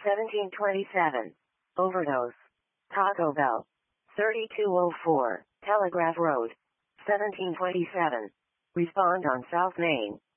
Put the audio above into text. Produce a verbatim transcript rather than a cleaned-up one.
seventeen twenty-seven. Overdose. Taco Bell. thirty-two oh four. Telegraph Road. seventeen twenty-seven. Respond on South Main.